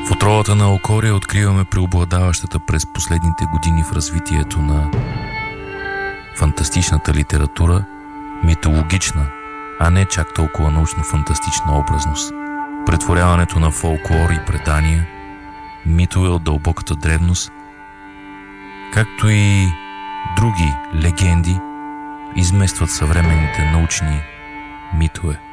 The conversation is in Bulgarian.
В отровата на Алкория откриваме преобладаващата през последните години в развитието на фантастичната литература митологична, а не чак толкова научно-фантастична образност. Претворяването на фолклор и предания, митове от дълбоката древност, както и други легенди, изместват съвременните научни митове.